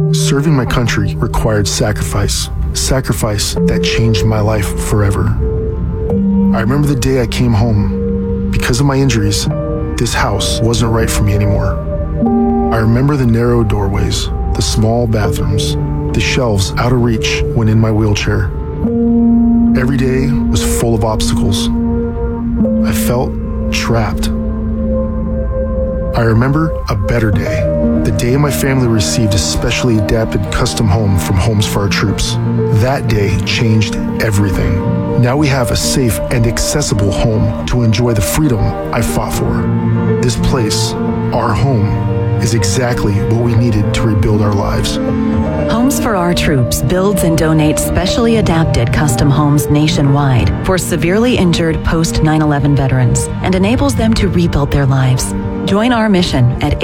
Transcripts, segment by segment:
Serving my country required sacrifice that changed my life forever. I remember the day I came home. Because of my injuries, this house wasn't right for me anymore. I remember the narrow doorways, the small bathrooms, the shelves out of reach when in my wheelchair. Every day was full of obstacles. I felt trapped. I remember a better day, the day my family received a specially adapted custom home from Homes for Our Troops. That day changed everything. Now we have a safe and accessible home to enjoy the freedom I fought for. This place, our home, is exactly what we needed to rebuild our lives. Homes for Our Troops builds and donates specially adapted custom homes nationwide for severely injured post-9/11 veterans and enables them to rebuild their lives. Join our mission at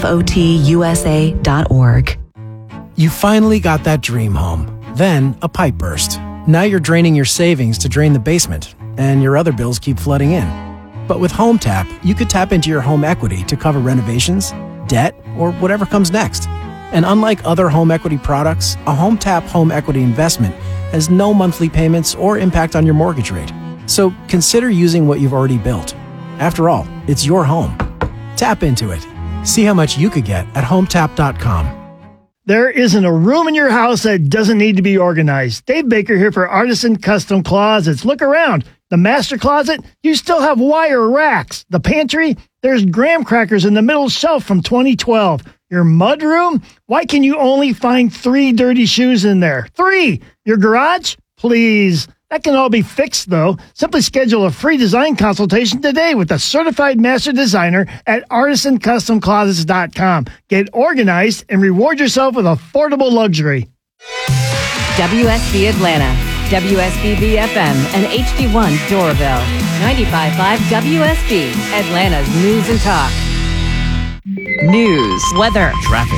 hfotusa.org. You finally got that dream home. Then a pipe burst. Now you're draining your savings to drain the basement, and your other bills keep flooding in. But with HomeTap, you could tap into your home equity to cover renovations, debt, or whatever comes next. And unlike other home equity products, a HomeTap home equity investment has no monthly payments or impact on your mortgage rate. So consider using what you've already built. After all, it's your home. Tap into it. See how much you could get at HomeTap.com. There isn't a room in your house that doesn't need to be organized. Dave Baker here for Artisan Custom Closets. Look around. The master closet, you still have wire racks. The pantry, there's graham crackers in the middle shelf from 2012. Your mud room, why can you only find 3 dirty shoes in there? 3! Your garage? Please. That can all be fixed, though. Simply schedule a free design consultation today with a certified master designer at artisancustomclosets.com. Get organized and reward yourself with affordable luxury. WSB Atlanta, WSB BFM, and HD1 Doraville. 95.5 WSB, Atlanta's News and Talk. News, weather, traffic.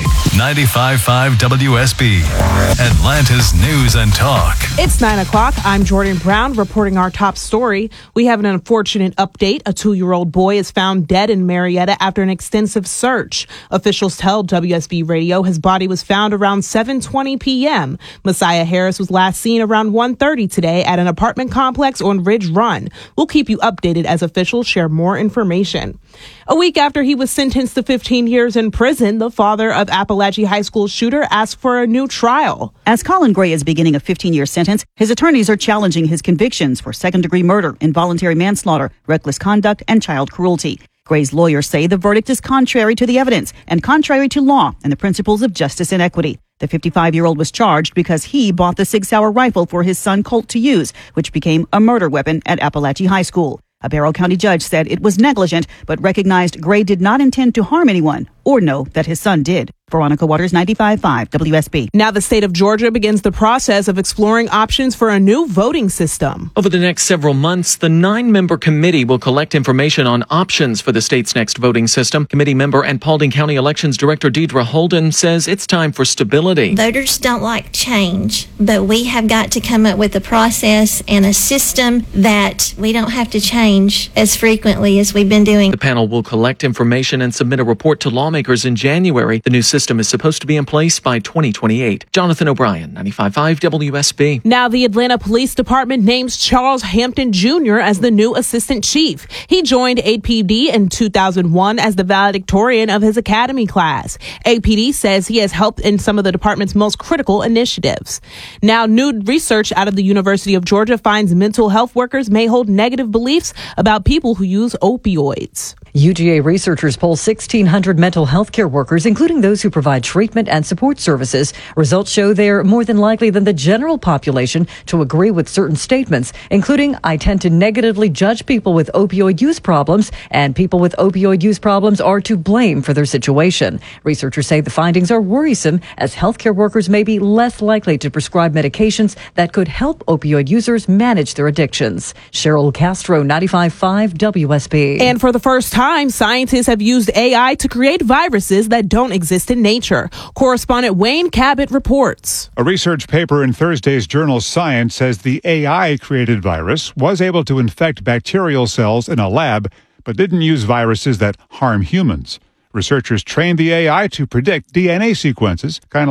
95.5 WSB, Atlanta's News and Talk. It's 9 o'clock. I'm Jordan Brown reporting our top story. We have an unfortunate update. A 2-year-old boy is found dead in Marietta after an extensive search. Officials tell WSB Radio his body was found around 7:20 p.m. Messiah Harris was last seen around 1:30 today at an apartment complex on Ridge Run. We'll keep you updated as officials share more information. A week after he was sentenced to 15 years in prison, the father of Appalachia High School shooter asked for a new trial. As Colin Gray is beginning a 15-year sentence, his attorneys are challenging his convictions for second-degree murder, involuntary manslaughter, reckless conduct, and child cruelty. Gray's lawyers say the verdict is contrary to the evidence and contrary to law and the principles of justice and equity. The 55-year-old was charged because he bought the Sig Sauer rifle for his son Colt to use, which became a murder weapon at Appalachia High School. A Barrow County judge said it was negligent, but recognized Gray did not intend to harm anyone or know that his son did. Veronica Waters, 95.5 WSB. Now the state of Georgia begins the process of exploring options for a new voting system. Over the next several months, the 9-member committee will collect information on options for the state's next voting system. Committee member and Paulding County Elections Director Deidre Holden says it's time for stability. Voters don't like change, but we have got to come up with a process and a system that we don't have to change as frequently as we've been doing. The panel will collect information and submit a report to lawmakers in January. The new system is supposed to be in place by 2028. Jonathan O'Brien, 95.5 WSB. Now the Atlanta Police Department names Charles Hampton Jr. as the new assistant chief. He joined APD in 2001 as the valedictorian of his academy class. APD says he has helped in some of the department's most critical initiatives. Now new research out of the University of Georgia finds mental health workers may hold negative beliefs about people who use opioids. UGA researchers poll 1,600 mental health care workers, including those who provide treatment and support services. Results show they're more than likely than the general population to agree with certain statements, including, I tend to negatively judge people with opioid use problems, and people with opioid use problems are to blame for their situation. Researchers say the findings are worrisome, as healthcare workers may be less likely to prescribe medications that could help opioid users manage their addictions. Cheryl Castro, 95.5 WSB. And for the first time, scientists have used AI to create viruses that don't exist in nature. Correspondent Wayne Cabot reports. A research paper in Thursday's journal Science says the AI-created virus was able to infect bacterial cells in a lab, but didn't use viruses that harm humans. Researchers trained the AI to predict DNA sequences, kind of